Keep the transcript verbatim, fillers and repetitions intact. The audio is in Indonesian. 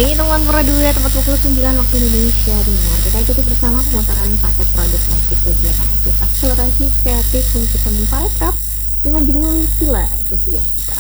Kali ini teman Pura tepat pukul sembilan waktu Indonesia Timur. Kita ikuti bersama pemasaran paket produk musik kegiatan aktif akselerasi kreatif musik teman Parekraf dengan judul Sila. Itu dia kita.